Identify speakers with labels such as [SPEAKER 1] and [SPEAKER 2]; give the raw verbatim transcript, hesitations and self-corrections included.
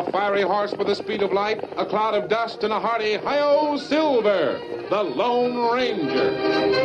[SPEAKER 1] A fiery horse with the speed of light, a cloud of dust, and a hearty hi-yo Silver, the Lone Ranger.